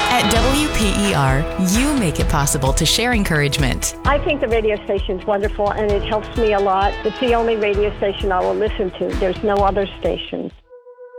At WPER, you make it possible to share encouragement. I think the radio station is wonderful, and it helps me a lot. It's the only radio station I will listen to. There's no other station.